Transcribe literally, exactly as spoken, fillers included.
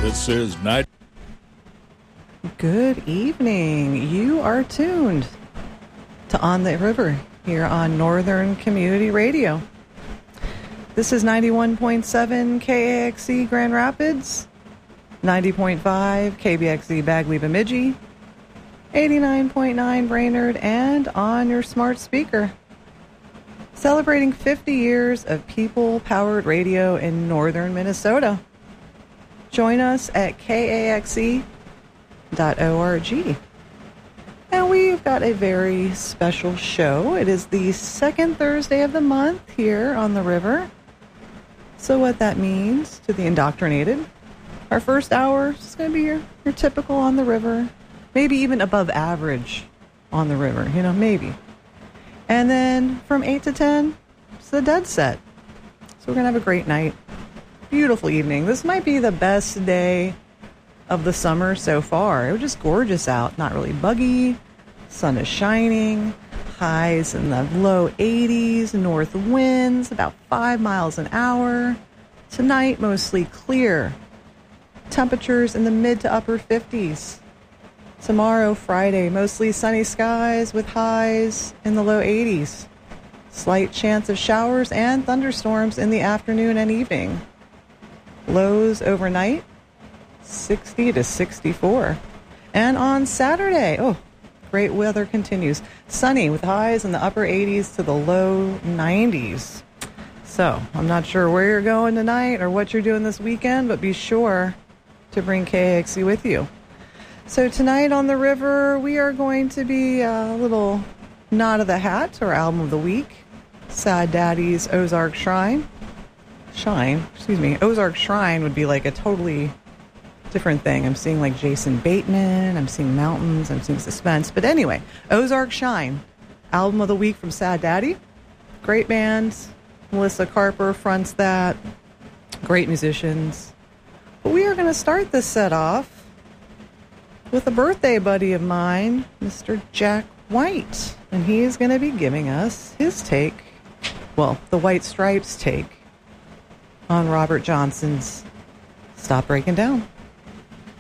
This is Night. Good evening. You are tuned to On the River here on Northern Community Radio. This is ninety-one point seven K A X C Grand Rapids, ninety point five K B X Z Bagley Bemidji, eighty-nine point nine Brainerd, and on your smart speaker. Celebrating fifty years of people-powered radio in northern Minnesota. Join us at K A X C dot org. And we've got a very special show. It is the second Thursday of the month here on the river. So what that means to the indoctrinated, our first hour is going to be your, your typical on the river, maybe even above average on the river, you know, maybe. And then from eight to ten, it's the dead set. So we're going to have a great night. Beautiful evening. This might be the best day of the summer so far. It was just gorgeous out. Not really buggy. Sun is shining. Highs in the low eighties. North winds about five miles an hour. Tonight, mostly clear. Temperatures in the mid to upper fifties. Tomorrow, Friday, mostly sunny skies with highs in the low eighties. Slight chance of showers and thunderstorms in the afternoon and evening. Lows overnight, sixty to sixty-four. And on Saturday, oh, great weather continues. Sunny with highs in the upper eighties to the low nineties. So, I'm not sure where you're going tonight or what you're doing this weekend, but be sure to bring K A X C with you. So tonight on the river, we are going to be a little nod of the hat to our album of the week, Sad Daddy's Ozark Shrine. Shine, excuse me, Ozark Shrine would be like a totally different thing. I'm seeing like Jason Bateman, I'm seeing mountains, I'm seeing suspense. But anyway, Ozark Shine, album of the week from Sad Daddy. Great bands. Melissa Carper fronts that. Great musicians. But we are going to start this set off with a birthday buddy of mine, Mister Jack White. And he is going to be giving us his take, well, the White Stripes take, on Robert Johnson's Stop Breaking Down.